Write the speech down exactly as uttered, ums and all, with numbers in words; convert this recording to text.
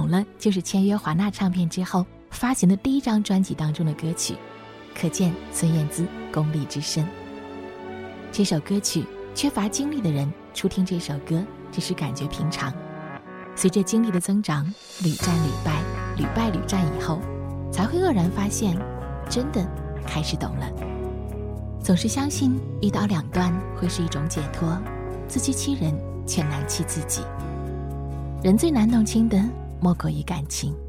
懂了就是签约华纳唱片之后发行的第一张专辑当中的歌曲，可见孙燕姿功力之深。这首歌曲缺乏经历的人初听这首歌只是感觉平常，随着经历的增长，屡战屡败，屡败屡战以后，才会愕然发现真的开始懂了。总是相信一刀两断会是一种解脱，自欺欺人却难弃自己。人最难弄清的莫过于感情，